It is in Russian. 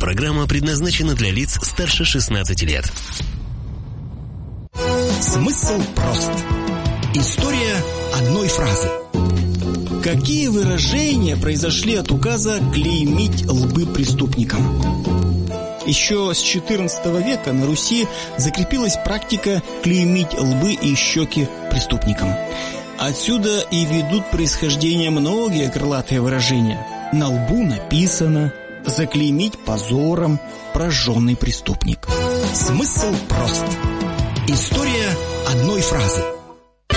программа предназначена для лиц старше 16 лет. Смысл прост. История одной фразы. Какие выражения произошли от указа клеймить лбы преступникам? Еще с XIV века на Руси закрепилась практика клеймить лбы и щеки преступникам. Отсюда и ведут происхождение многие крылатые выражения. На лбу написано, заклеймить позором, прожженный преступник. Смысл прост. История одной фразы.